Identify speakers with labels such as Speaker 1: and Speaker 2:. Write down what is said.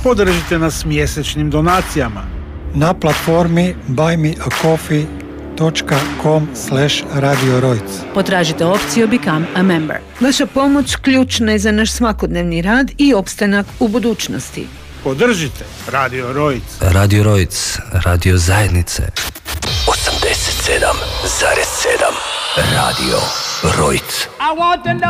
Speaker 1: Podržite nas mjesečnim donacijama
Speaker 2: na platformi buymeacoffee.com/Radio Rojc.
Speaker 3: Potražite opciju Become a Member. Vaša pomoć ključna je za naš svakodnevni rad i opstanak u budućnosti.
Speaker 1: Podržite Radio Rojc.
Speaker 4: Radio Rojc, radio zajednice.
Speaker 5: 87,7 Radio Rojc.